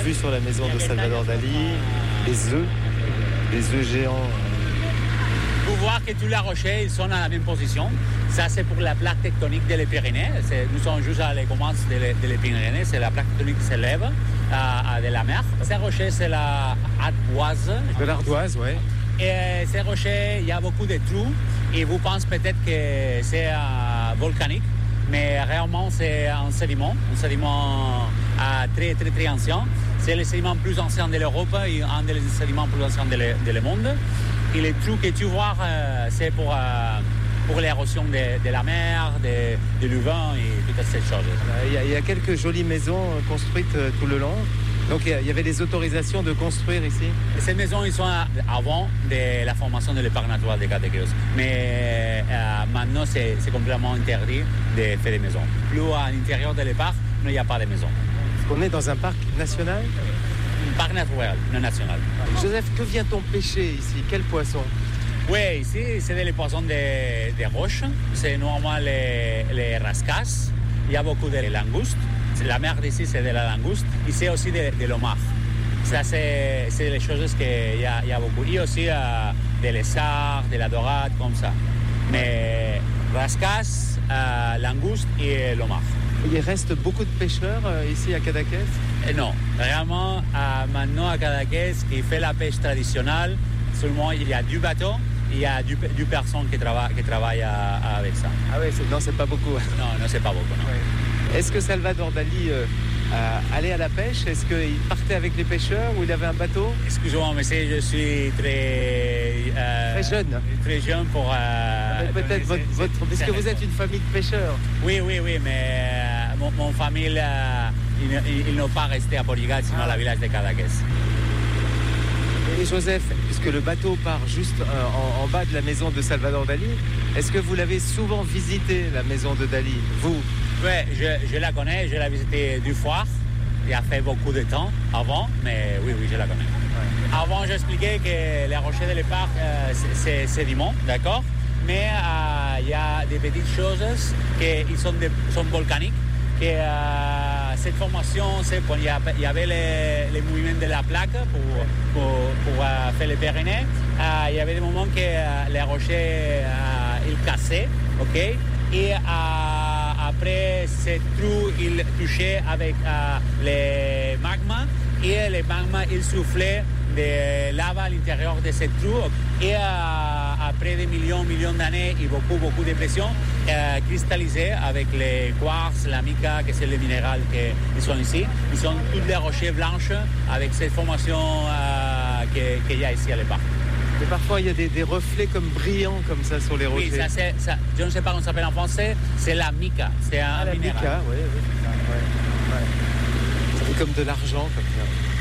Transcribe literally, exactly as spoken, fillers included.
vue sur la maison de Salvador Dali, les œufs, les œufs géants. Vous voyez que tous les rochers ils sont dans la même position. Ça, c'est pour la plaque tectonique des Pyrénées. C'est, nous sommes juste à la commence des de Pyrénées. C'est la plaque tectonique qui s'élève euh, de la mer. Ces rochers, c'est la ardoise. De l'ardoise, oui. Et ces rochers, il y a beaucoup de trous. Et vous pensez peut-être que c'est euh, volcanique. Mais réellement, c'est un sédiment. Un sédiment euh, très, très, très ancien. C'est le sédiment le plus ancien de l'Europe et un des sédiments plus anciens de le, de le monde. Et les trous que tu vois, euh, c'est pour, euh, pour l'érosion de, de la mer, de, de l'uvin et toutes ces choses. Il y, a, il y a quelques jolies maisons construites tout le long. Donc il y avait des autorisations de construire ici. Et ces maisons, ils sont avant de la formation de l'épargne naturelle de Cadaqués. Mais euh, maintenant, c'est, c'est complètement interdit de faire des maisons. Plus à l'intérieur de l'épargne, il n'y a pas de maisons. On est dans un parc national ? Un parc naturel, non national. Joseph, que vient-on pêcher ici ? Quel poisson ? Oui, ici, c'est des poissons de, de roche. C'est normalement les, les rascas. Il y a beaucoup de langoustes. La mer d'ici, c'est de la langouste. Ici aussi de, de l'homard. Ça, c'est, c'est les choses qu'il y a, il y a beaucoup. Il y a aussi euh, des lézards, de la dorade, comme ça. Mais rascas, euh, langoustes et l'homard. Il reste beaucoup de pêcheurs euh, ici à Cadaqués ? Et non, vraiment, euh, maintenant à Cadaqués, qui fait la pêche traditionnelle, seulement il y a du bateau, il y a du, du personne qui travaille, qui travaille à, à avec ça. Ah oui, c'est, non, c'est pas beaucoup. Non, non, c'est pas beaucoup, non. Oui. Est-ce que Salvador Dali euh, euh, allait à la pêche ? Est-ce qu'il partait avec les pêcheurs ou il avait un bateau ? Excusez-moi, mais c'est, je suis très... Euh, très jeune. Très jeune pour... Euh, mais peut-être votre... votre puisque vous êtes une famille de pêcheurs. Oui, oui, oui, mais euh, mon, mon famille, euh, ils, ils n'ont pas resté à Portugal, sinon ah. la village de Cadaqués. Et Joseph, puisque le bateau part juste euh, en, en bas de la maison de Salvador Dali, est-ce que vous l'avez souvent visité, la maison de Dali, vous ? Oui, je, je la connais, je l'ai visitée deux fois. Il y a fait beaucoup de temps avant, mais oui, oui, je la connais. Ouais. Avant, j'expliquais que les rochers de l'épargne, euh, c'est, c'est sédiment, d'accord ? Mais euh, il y a des petites choses qui sont, de, sont volcaniques. Que, euh, cette formation, c'est quand il y, a, il y avait les, les mouvements de la plaque pour, pour, pour euh, faire les Pyrénées. Euh, il y avait des moments que euh, les rochers euh, ils cassaient, ok ? Et euh, après, ces trous, ils touchaient avec euh, les magmas et les magmas, ils soufflaient de lave à l'intérieur de ces trous. Et euh, après des millions, millions d'années et beaucoup, beaucoup de pression, euh, cristallisés avec les quartz, la mica, que c'est les minéraux qui sont ici. Ils sont tous les rochers blanches avec cette formation euh, qu'il y a ici à l'époque. Mais parfois, il y a des, des reflets comme brillants comme ça sur les rochers. Oui, ça, c'est, ça, je ne sais pas comment ça s'appelle en français, c'est la mica. C'est un ah, la minéral. mica, oui, oui. Ouais, ouais. C'est comme de l'argent comme ça.